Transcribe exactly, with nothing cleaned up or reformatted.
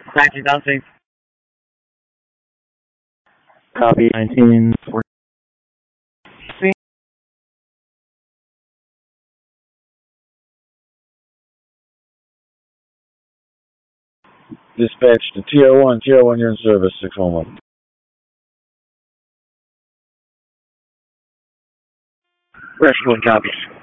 nineteen nothing. Copy. nineteen fourteen. Dispatch to T R one. T R one, you're in service. six one one. Rescue one copies.